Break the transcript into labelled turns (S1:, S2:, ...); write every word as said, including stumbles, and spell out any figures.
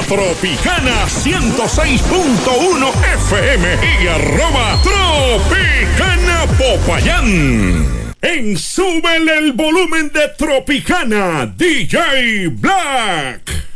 S1: Tropicana ciento seis punto uno F M y arroba Tropicana Popayán. En Súbele el volumen de Tropicana, D J Black.